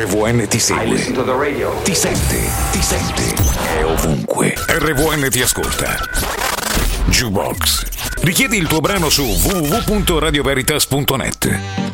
RVN ti segue, ti sente, è ovunque. RVN ti ascolta. Jukebox. Richiedi il tuo brano su www.radioveritas.net.